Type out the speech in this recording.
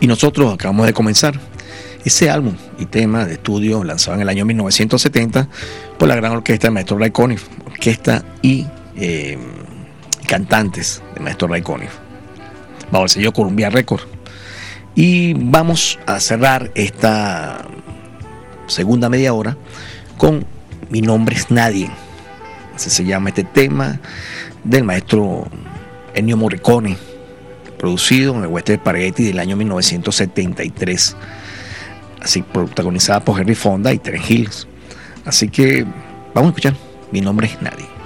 Y nosotros acabamos de comenzar ese álbum y tema de estudio lanzado en el año 1970 por la gran orquesta del maestro Ray Conniff, orquesta y cantantes del maestro Ray Conniff, bajo el sello Columbia Records. Y vamos a cerrar esta segunda media hora con Mi nombre es nadie. Así se llama este tema del maestro Ennio Morricone, producido en el Western Spaghetti del año 1973, así protagonizada por Henry Fonda y Terence Hill. Así que vamos a escuchar Mi nombre es nadie.